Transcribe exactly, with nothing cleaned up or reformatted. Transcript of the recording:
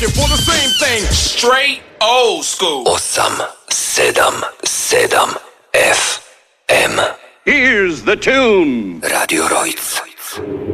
looking for the same thing. Straight old school. osem sedam sedam F M. Here's the tune. Radio Rojc.